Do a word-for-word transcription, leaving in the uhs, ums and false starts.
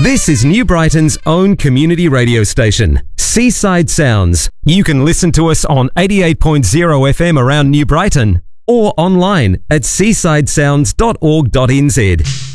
This is New Brighton's own community radio station, Seaside Sounds. You can listen to us on eighty-eight point zero F M around New Brighton or online at seaside sounds dot org dot n z.